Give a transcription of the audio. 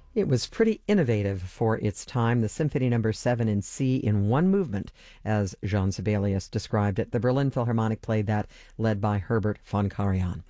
It was pretty innovative for its time, the Symphony No. 7 in C in one movement, as Jean Sibelius described it. The Berlin Philharmonic played that, led by Herbert von Karajan.